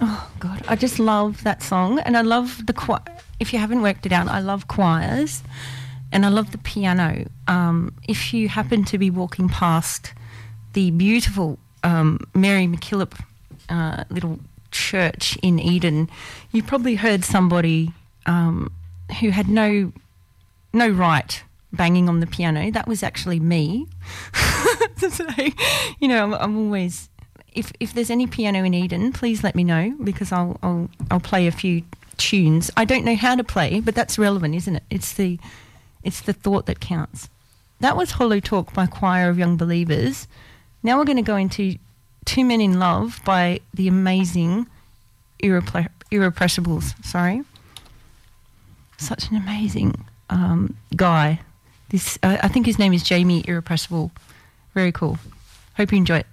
Oh, God, I just love that song. And I love the choir. If you haven't worked it out, I love choirs and I love the piano. If you happen to be walking past the beautiful Mary MacKillop little church in Eden, you probably heard somebody who had no right banging on the piano. That was actually me. So, you know, I'm always... If there's any piano in Eden, please let me know because I'll play a few tunes. I don't know how to play, but that's relevant, isn't it? It's the thought that counts. That was Hollow Talk by Choir of Young Believers. Now we're going to go into Two Men in Love by the amazing Irrepressibles. Sorry. Such an amazing guy. I think his name is Jamie Irrepressible. Very cool. Hope you enjoy it.